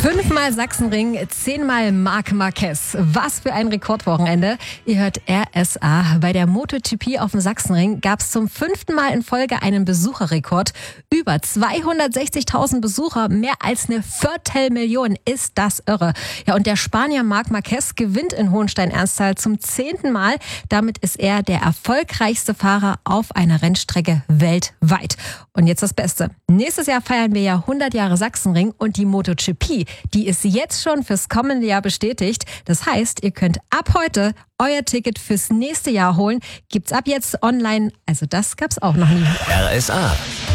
5-mal Sachsenring, 10-mal Marc Marquez. Was für ein Rekordwochenende. Ihr hört RSA. Bei der MotoGP auf dem Sachsenring gab es zum 5. Mal in Folge einen Besucherrekord. Über 260.000 Besucher, mehr als eine Viertelmillion. Ist das irre. Ja, und der Spanier Marc Marquez gewinnt in Hohenstein-Ernsthal zum 10. Mal. Damit ist er der erfolgreichste Fahrer auf einer Rennstrecke weltweit. Und jetzt das Beste. Nächstes Jahr feiern wir ja 100 Jahre Sachsenring und die MotoGP, die ist jetzt schon fürs kommende Jahr bestätigt. Das heißt, ihr könnt ab heute euer Ticket fürs nächste Jahr holen. Gibt's ab jetzt online. Also das gab's auch noch nie. RSA.